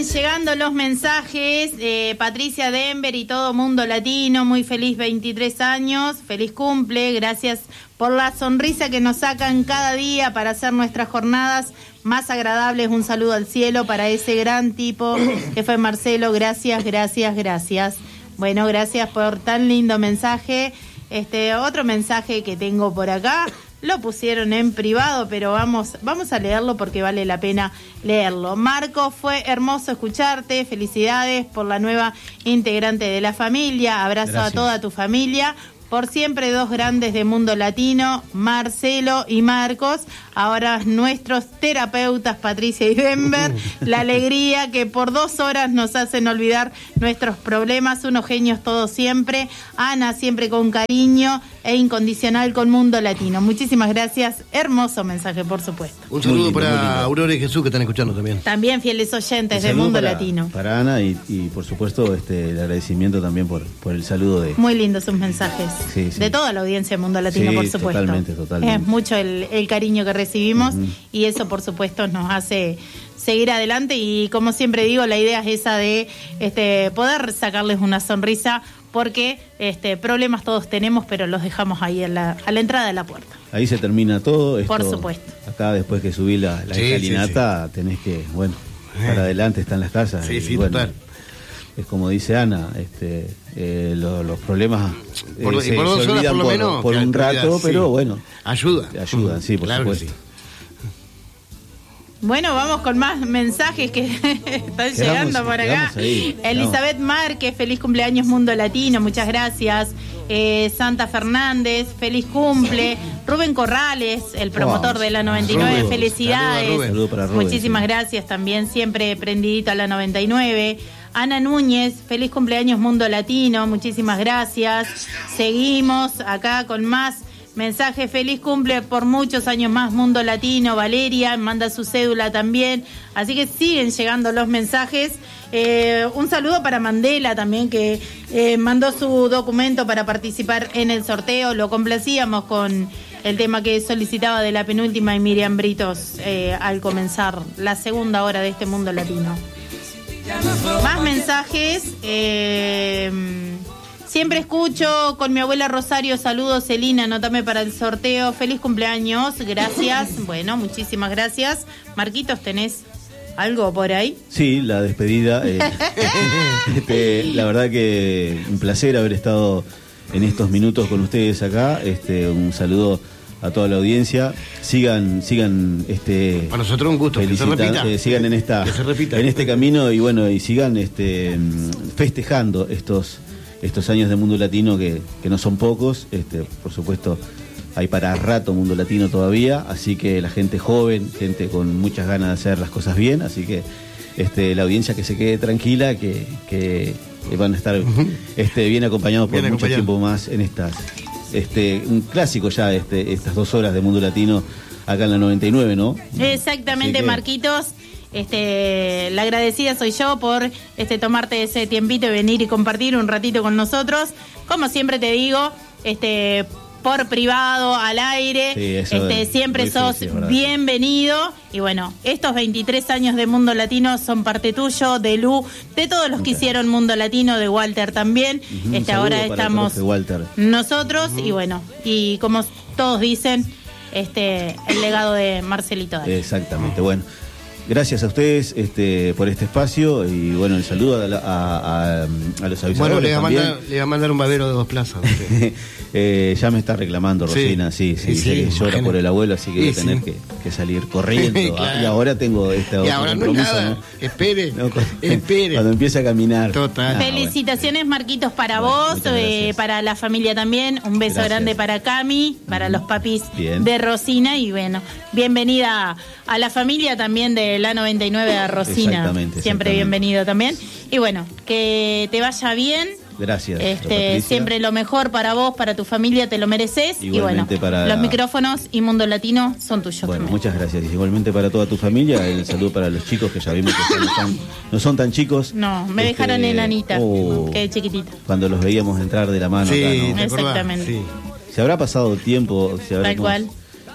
llegando los mensajes. Patricia Denver y todo Mundo Latino, muy feliz 23 años, feliz cumple, gracias por la sonrisa que nos sacan cada día para hacer nuestras jornadas más agradables. Un saludo al cielo para ese gran tipo que fue Marcelo, gracias. Bueno, gracias por tan lindo mensaje. Otro mensaje que tengo por acá, lo pusieron en privado, pero vamos a leerlo porque vale la pena leerlo. Marco, fue hermoso escucharte, felicidades por la nueva integrante de la familia, abrazo Gracias. A toda tu familia. Por siempre, dos grandes de Mundo Latino, Marcelo y Marcos, ahora nuestros terapeutas Patricia y Denver, la alegría que por 2 horas nos hacen olvidar nuestros problemas, unos genios todos siempre, Ana siempre con cariño e incondicional con Mundo Latino. Muchísimas gracias, hermoso mensaje por supuesto. Un saludo para Aurora y Jesús que están escuchando también. También fieles oyentes de Mundo Latino. Para Ana y por supuesto el agradecimiento también por el saludo de... Muy lindos sus mensajes. Sí. De toda la audiencia de Mundo Latino, por supuesto. Totalmente. Es mucho el cariño que recibimos y eso, por supuesto, nos hace seguir adelante y, como siempre digo, la idea es esa de poder sacarles una sonrisa porque problemas todos tenemos, pero los dejamos ahí a la entrada de la puerta. Ahí se termina todo. Por supuesto. Acá, después que subí la escalinata, tenés que, para adelante están las casas. Total. Es como dice Ana, los problemas por 2 horas por lo menos por un rato, pero ayudan, sí, por supuesto. Sí. Bueno, vamos con más mensajes que están llegando por acá. Elizabeth Márquez, feliz cumpleaños Mundo Latino, muchas gracias. Santa Fernández, feliz cumple. Rubén Corrales, el promotor de la 99, felicidades. Saludo para Rubén, muchísimas gracias también, siempre prendidito a la 99. Ana Núñez, feliz cumpleaños Mundo Latino, muchísimas gracias. Seguimos acá con más mensajes, feliz cumple por muchos años más Mundo Latino. Valeria manda su cédula también, así que siguen llegando los mensajes. Un saludo para Mandela también, que mandó su documento para participar en el sorteo. Lo complacíamos con el tema que solicitaba de la penúltima y Miriam Britos al comenzar la segunda hora de este Mundo Latino. Más mensajes. Siempre escucho con mi abuela Rosario. Saludos, Celina, anótame para el sorteo. Feliz cumpleaños, gracias. Bueno, muchísimas gracias. Marquitos, ¿tenés algo por ahí? Sí, la despedida. La verdad que un placer haber estado en estos minutos con ustedes acá. Un saludo a toda la audiencia. Sigan para nosotros un gusto que se repita. Sigan en este camino y sigan festejando estos años de Mundo Latino que no son pocos. Por supuesto hay para rato Mundo Latino todavía, así que la gente joven, gente con muchas ganas de hacer las cosas bien, así que la audiencia que se quede tranquila, que van a estar bien acompañados por mucho tiempo más en estas un clásico ya estas 2 horas de Mundo Latino acá en la 99, ¿no? Exactamente, Marquitos. La agradecida soy yo por tomarte ese tiempito y venir y compartir un ratito con nosotros. Como siempre te digo, por privado, al aire, siempre sos bienvenido. Y bueno, estos 23 años de Mundo Latino son parte tuyo, de Lu, de todos los que hicieron Mundo Latino, de Walter también. Ahora estamos nosotros y como todos dicen, el legado de Marcelito Dale. Exactamente, bueno. Gracias a ustedes por este espacio y el saludo a los avisadores. Le va a mandar un babero de 2 plazas. Ya me está reclamando Rosina, sí, llora por el abuelo, así que voy a tener que salir corriendo. Claro. Y ahora tengo otro compromiso. ¿No? Espere. Cuando empiece a caminar. Total. Felicitaciones, Marquitos, para vos, para la familia también. Un beso grande para Cami, para los papis de Rosina y bienvenida a la familia también de la 99 a Rosina. Siempre bienvenido también. Y que te vaya bien. Gracias. Siempre lo mejor para vos, para tu familia, te lo mereces. Igualmente los micrófonos y Mundo Latino son tuyos. También. Muchas gracias. Igualmente para toda tu familia, el saludo para los chicos que ya vimos que no son tan chicos. No, me dejaron enanita, que chiquitita. Cuando los veíamos entrar de la mano. Sí, acá, ¿no? Exactamente. Se habrá pasado tiempo, tal cual.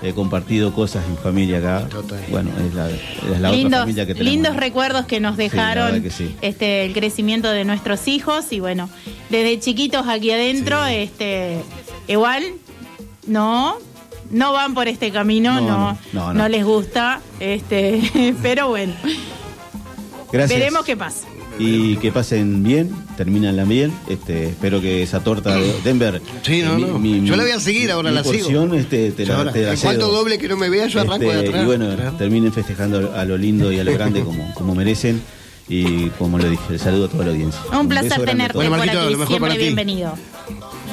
compartido cosas en familia acá. Total. Bueno, es la otra familia que tenemos. Lindos recuerdos que nos dejaron sí. el crecimiento de nuestros hijos y bueno, desde chiquitos aquí adentro, igual no van por este camino, no les gusta, pero bueno. Gracias. Veremos qué pasa. Y que pasen bien, terminanla bien. Espero que esa torta de Denver. Sí, yo la voy a seguir ahora, la porción, sigo. te la ¿Cuánto doble que no me vea? Yo arranco de atrás. Y bueno, terminen festejando a lo lindo y a lo grande como merecen. Y como lo dije, el saludo a toda la audiencia. Un placer tenerte por aquí, siempre bienvenido.